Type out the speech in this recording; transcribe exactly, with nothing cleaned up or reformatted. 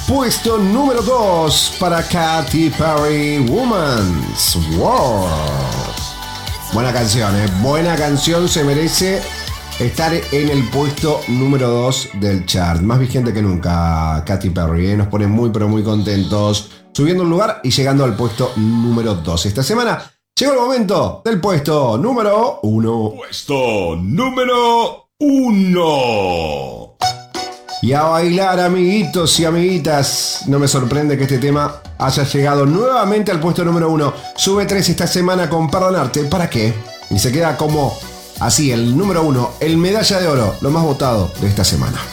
puesto número dos para Katy Perry, Woman's World. Buena canción, ¿eh? Buena canción, se merece estar en el puesto número dos del chart. Más vigente que nunca, Katy Perry, ¿eh? Nos pone muy pero muy contentos. Subiendo un lugar y llegando al puesto número dos. Esta semana llegó el momento del puesto número uno. Puesto número uno. Y a bailar, amiguitos y amiguitas. No me sorprende que este tema haya llegado nuevamente al puesto número uno. Sube tres esta semana con Perdonarte. ¿Para qué? Y se queda como así, el número uno, el medalla de oro, lo más votado de esta semana.